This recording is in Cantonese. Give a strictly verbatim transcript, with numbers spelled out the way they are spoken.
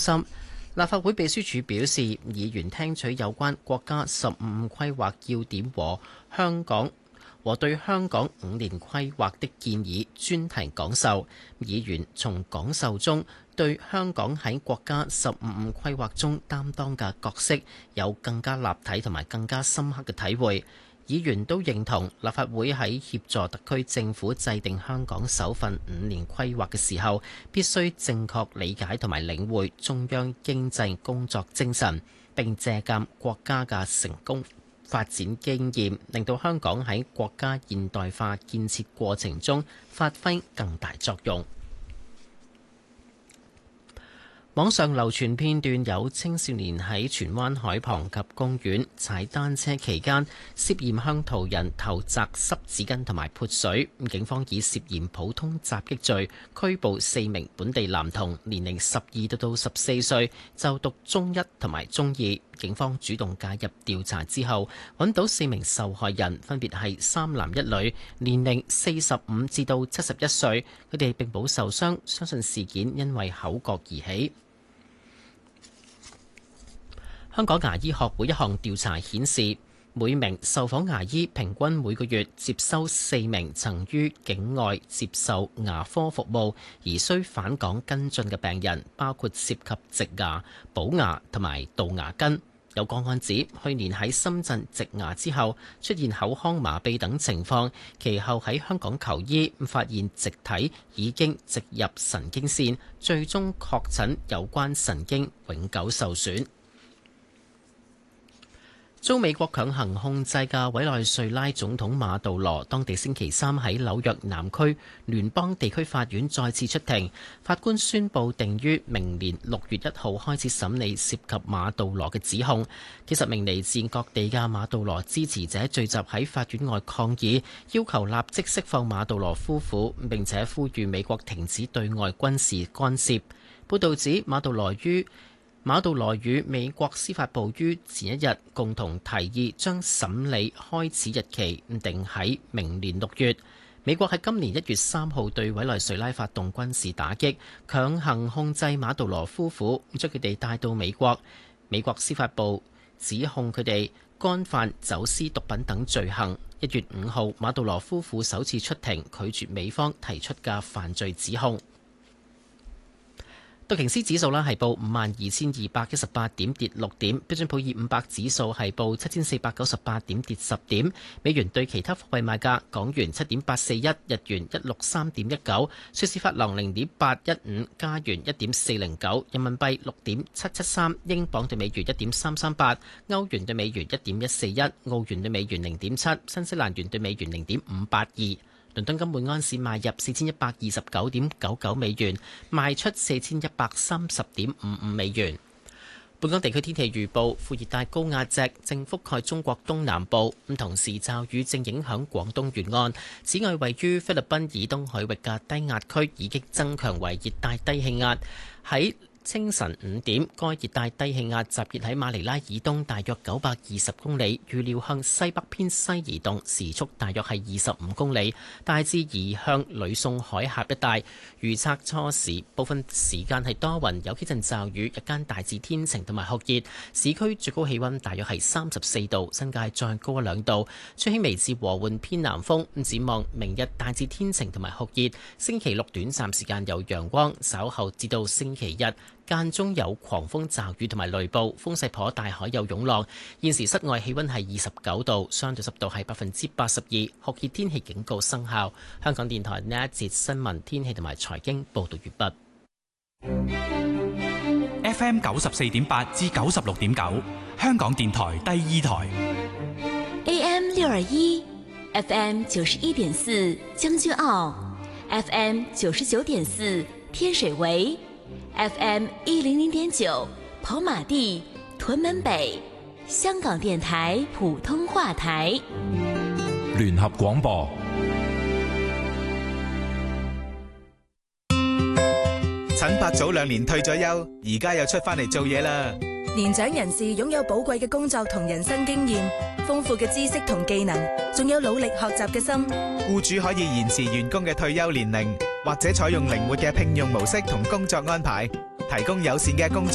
心。立法會秘書處表示，議員聽取有關國家十五五規劃要點和香港和對香港五年規劃的建議專題講授。議員從講授中對香港喺國家十五五規劃中擔當嘅角色有更加立體同埋更加深刻嘅體會。議員都認同立法會喺協助特區政府制定香港首份五年規劃嘅時候，必須正確理解同埋領會中央經濟工作精神，並借鑑國家嘅成功發展經驗，令到香港喺國家現代化建設過程中發揮更大作用。網上流傳片段有青少年喺荃灣海旁及公園踩單車期間，涉嫌向途人投擲濕紙巾同埋潑水。警方以涉嫌普通襲擊罪拘捕四名本地男童，年齡十二到到十四歲，就讀中一同埋中二。警方主動介入調查之後，揾到四名受害人，分別係三男一女，年齡四十五至到七十一歲。佢哋並冇受傷，相信事件因為口角而起。香港牙醫學會一項調查顯示，每名受訪牙醫平均每個月接收四名曾於境外接受牙科服務而需返港跟進嘅病人，包括涉及植牙、補牙同埋杜牙根。有個案指，去年喺深圳植牙之後出現口腔麻痹等情況，其後喺香港求醫，發現植體已經植入神經線，最終確診有關神經永久受損。遭美國強行控制嘅委內瑞拉總統馬杜羅，當地星期三喺紐約南區聯邦地區法院再次出庭，法官宣布定於明年六月一號開始審理涉及馬杜羅嘅指控。幾十名嚟自各地嘅馬杜羅支持者聚集喺法院外抗議，要求立即釋放馬杜羅夫婦，並且呼籲美國停止對外軍事干涉。報導指馬杜羅於馬杜羅與美國司法部於前一日共同提議將審理開始日期定喺明年六月。美國喺今年一月三號對委內瑞拉發動軍事打擊，強行控制馬杜羅夫婦，將佢哋帶到美國。美國司法部指控佢哋干犯走私毒品等罪行。一月五號，馬杜羅夫婦首次出庭，拒絕美方提出嘅犯罪指控。道瓊斯指數啦係報五萬二千二百一十八點，跌六點。標準普爾五百指數係報七千四百九十八點，跌十點。美元對其他貨幣賣價：港元七點八四一，日元一六三點一九，瑞士法郎零點八一五，加元一點四零九，人民幣六點七七三，英鎊對美元一點三三八，歐元對美元一點一四一，澳元對美元零點七，新西蘭元對美元零點五八二。倫敦金每安士賣入四千一百二十九點九九美元，賣出四千一百三十點五五美元。本港地區天氣預報：副熱帶高壓脊正覆蓋中國東南部，咁同時驟雨正影響廣東沿岸。此外，位於菲律賓以東海域嘅低壓區已經增強為熱帶低氣壓。喺清晨五點，該熱帶低氣壓集結喺馬尼拉以東大約九百二十公里，預料向西北偏西移動，時速大約係二十五公里，大致移向呂宋海峽一帶。預測初時部分時間係多雲，有幾陣驟雨，日間大致天晴同埋酷熱，市區最高氣溫大約係三十四度，新界再高一兩度，吹輕微至和緩偏南風。展望明日大致天晴同埋酷熱，星期六短暫時間有陽光，稍後至到星期日間中有狂風驟雨同埋雷暴，風勢頗大，海有湧浪。現時室外氣溫係二十九度，相對濕度係百分之八十二，酷熱天氣警告生效。香港電台呢一節新聞天氣同埋財經報道完畢。F M 九十四點八至九十六點九，香港電台第二台。 A M 六二一，F M 九十一點四將軍澳 ，F M 九十九點四天水圍。F M 一零零點九跑馬地屯門北，香港電台普通話台聯合廣播。 陳伯早兩年退咗休，而家又出翻嚟做嘢啦。 年長人士擁有寶貴嘅工作同人生經驗，豐富嘅知識同技能，仲有努力學習嘅心。 僱主可以延遲員工嘅退休年齡，或者採用靈活嘅聘用模式同工作安排，提供友善嘅工作